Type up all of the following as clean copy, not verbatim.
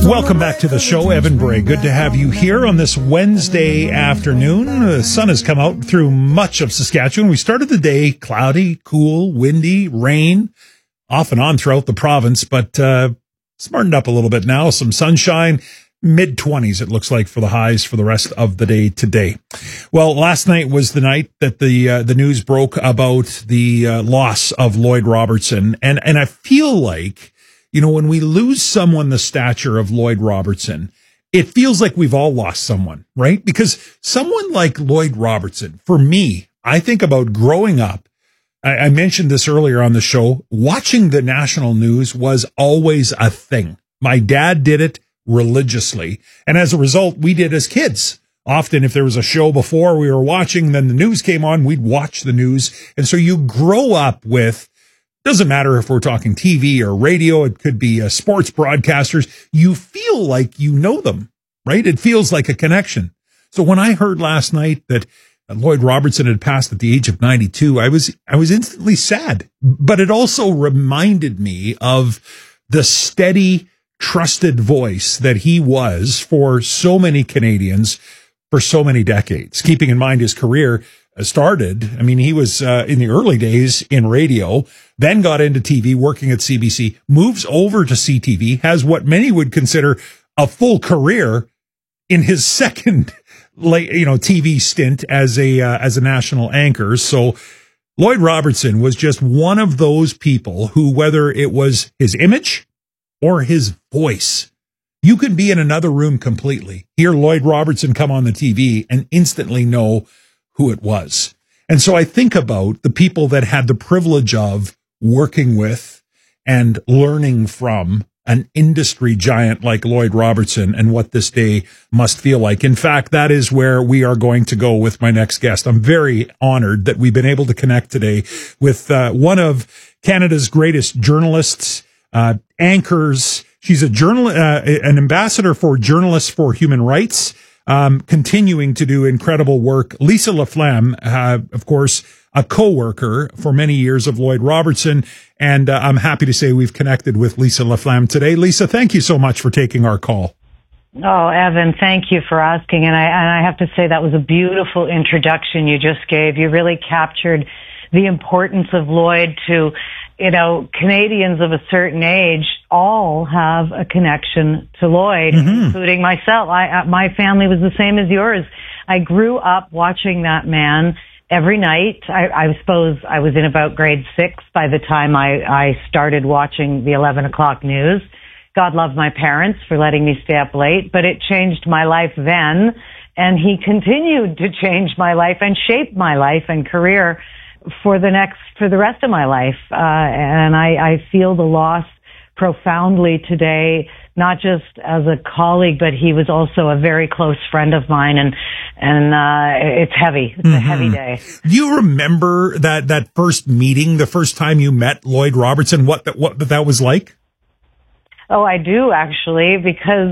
Welcome back to the show, Evan Bray. Good to have you here on this Wednesday afternoon. The sun has come out through much of Saskatchewan. We started the day cloudy, cool, windy, rain, off and on throughout the province, but smartened up a little bit now. Some sunshine, mid-20s it looks like for the highs for the rest of the day today. Well, last night was the night that the news broke about the loss of Lloyd Robertson, and I feel like, you know, when we lose someone the stature of Lloyd Robertson, it feels like we've all lost someone, right? Because someone like Lloyd Robertson, for me, I think about growing up. I mentioned this earlier on the show. Watching the national news was always a thing. My dad did it religiously. And as a result, we did as kids. Often, if there was a show before we were watching, then the news came on, we'd watch the news. And so you grow up with, doesn't matter if we're talking TV or radio, it could be sports broadcasters. You feel like you know them, right? It feels like a connection. So when I heard last night that Lloyd Robertson had passed at the age of 92, I was instantly sad. But it also reminded me of the steady, trusted voice that he was for so many Canadians for so many decades. Keeping in mind his career started, I mean, he was in the early days in radio, then got into TV, working at CBC, moves over to CTV, has what many would consider a full career in his second TV stint as a national anchor. So Lloyd Robertson was just one of those people who, whether it was his image or his voice, you could be in another room completely, hear Lloyd Robertson come on the TV and instantly know who it was. And so I think about the people that had the privilege of working with and learning from an industry giant like Lloyd Robertson and what this day must feel like. In fact, that is where we are going to go with my next guest. I'm very honored that we've been able to connect today with one of Canada's greatest journalists, anchors. She's an ambassador for Journalists for Human Rights, continuing to do incredible work. Lisa LaFlamme, of course, a co-worker for many years of Lloyd Robertson. And I'm happy to say we've connected with Lisa LaFlamme today. Lisa, thank you so much for taking our call. Oh, Evan, thank you for asking. And I have to say that was a beautiful introduction you just gave. You really captured the importance of Lloyd to, Canadians of a certain age all have a connection to Lloyd, including myself. My family was the same as yours. I grew up watching that man every night. I suppose I was in about grade 6 by the time I started watching the 11 o'clock news. God love my parents for letting me stay up late, but it changed my life then, and he continued to change my life and shape my life and career for the rest of my life. And I feel the loss profoundly today, not just as a colleague, but he was also a very close friend of mine, and it's heavy. It's a heavy day. Do you remember that first meeting, the first time you met Lloyd Robertson, what that was like? Oh, I do, actually, because,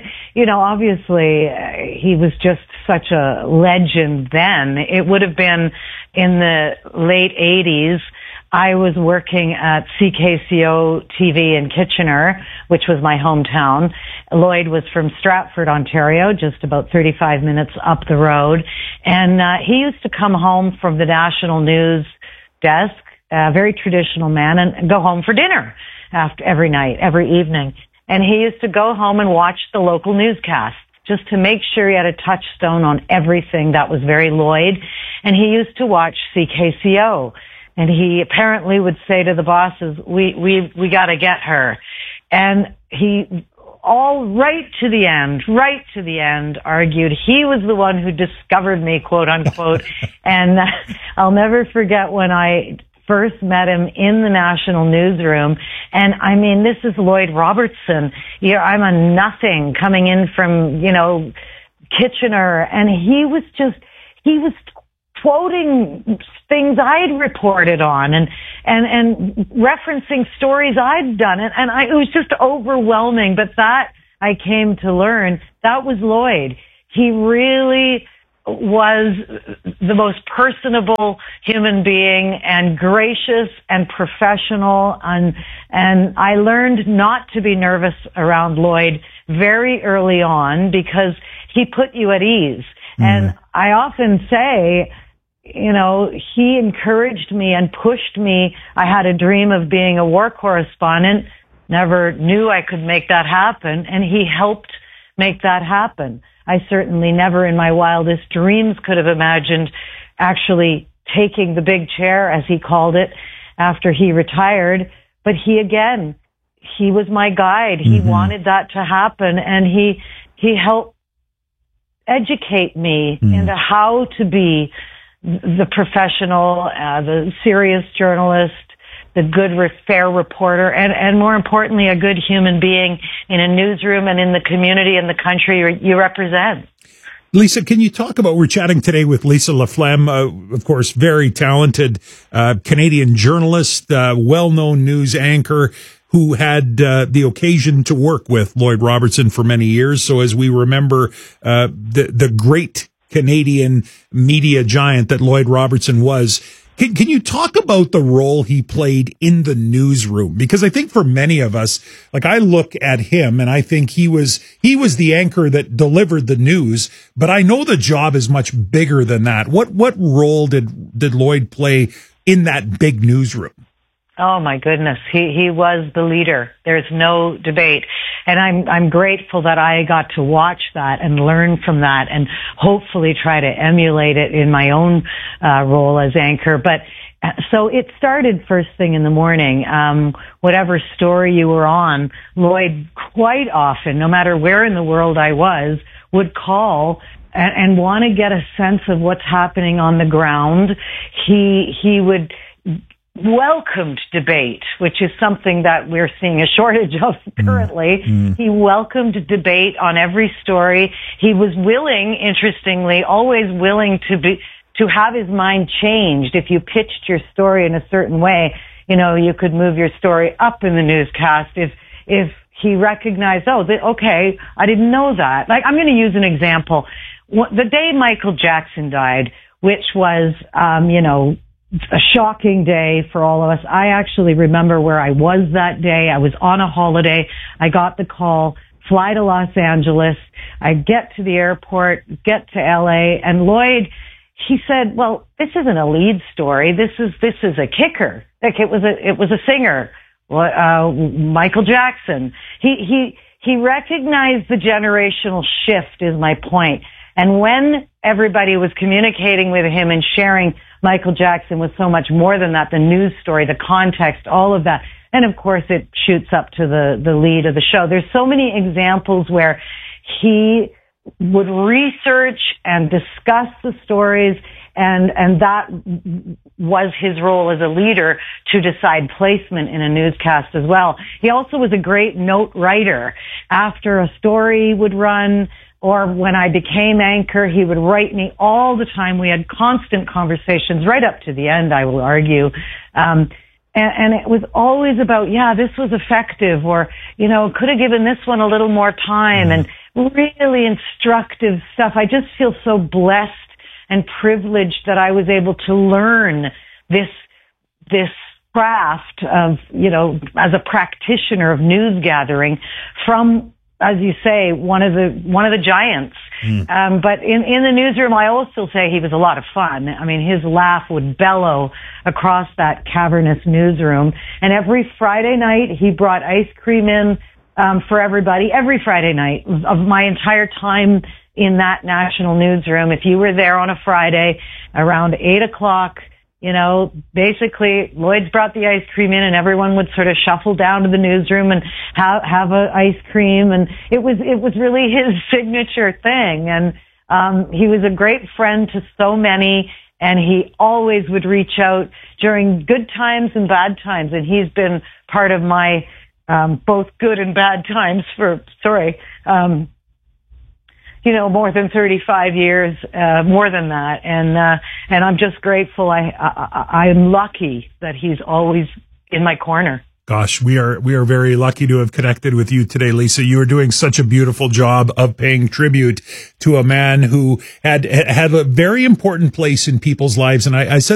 obviously he was just such a legend then. It would have been in the late 80s. I was working at CKCO TV in Kitchener, which was my hometown. Lloyd was from Stratford, Ontario, just about 35 minutes up the road. And he used to come home from the national news desk, a very traditional man, and go home for dinner every night, every evening. And he used to go home and watch the local newscasts just to make sure he had a touchstone on everything that was very Lloyd. And he used to watch CKCO. And he apparently would say to the bosses, we got to get her. And he, right to the end, argued he was the one who discovered me, quote unquote. And I'll never forget when I first met him in the national newsroom. And I mean, this is Lloyd Robertson. I'm a nothing coming in from, Kitchener. And he was quoting things I'd reported on and referencing stories I'd done. And it was just overwhelming. But that I came to learn, that was Lloyd. He really was the most personable human being and gracious and professional, and I learned not to be nervous around Lloyd very early on because he put you at ease. And I often say, you know, he encouraged me and pushed me. I had a dream of being a war correspondent, never knew I could make that happen, and he helped make that happen. I certainly never in my wildest dreams could have imagined actually taking the big chair, as he called it, after he retired. But he was my guide. He wanted that to happen, and he helped educate me into how to be the professional, the serious journalist, the good, fair reporter, and more importantly, a good human being in a newsroom and in the community and the country you represent. Lisa, can you talk about, we're chatting today with Lisa LaFlamme, of course, very talented Canadian journalist, well-known news anchor who had the occasion to work with Lloyd Robertson for many years. So as we remember the great Canadian media giant that Lloyd Robertson was, can you talk about the role he played in the newsroom? Because I think for many of us, like I look at him and I think he was the anchor that delivered the news, but I know the job is much bigger than that. What role did Lloyd play in that big newsroom? Oh my goodness. He was the leader. There's no debate. And I'm grateful that I got to watch that and learn from that and hopefully try to emulate it in my own role as anchor. But so it started first thing in the morning. Whatever story you were on, Lloyd quite often, no matter where in the world I was, would call and want to get a sense of what's happening on the ground. He would welcomed debate, which is something that we're seeing a shortage of currently. He welcomed debate on every story. He was willing, interestingly, always willing to have his mind changed. If you pitched your story in a certain way, you know, you could move your story up in the newscast if he recognized, okay, I didn't know that. Like, I'm going to use an example. The day Michael Jackson died, which was, a shocking day for all of us. I actually remember where I was that day. I was on a holiday. I got the call, fly to Los Angeles. I get to the airport, get to LA, and Lloyd, he said, well, this isn't a lead story. This is a kicker. Like it was a singer, Michael Jackson. He recognized the generational shift is my point. And when everybody was communicating with him and sharing Michael Jackson was so much more than that, the news story, the context, all of that. And of course it shoots up to the lead of the show. There's so many examples where he would research and discuss the stories, and that was his role as a leader to decide placement in a newscast as well. He also was a great note writer. After a story would run, or when I became anchor, he would write me all the time. We had constant conversations right up to the end, I will argue. And it was always about, this was effective, or, could have given this one a little more time, and really instructive stuff. I just feel so blessed and privileged that I was able to learn this craft of, as a practitioner of news gathering from, as you say, one of the giants. But in the newsroom, I also say he was a lot of fun. I mean, his laugh would bellow across that cavernous newsroom. And every Friday night, he brought ice cream in for everybody. Every Friday night of my entire time in that national newsroom. If you were there on a Friday around 8:00, basically Lloyd's brought the ice cream in and everyone would sort of shuffle down to the newsroom and have a ice cream. And it was really his signature thing. And, he was a great friend to so many, and he always would reach out during good times and bad times. And he's been part of my, both good and bad times more than 35 years, more than that. And I'm just grateful. I'm lucky that he's always in my corner. Gosh, we are very lucky to have connected with you today, Lisa. You are doing such a beautiful job of paying tribute to a man who had a very important place in people's lives. And I said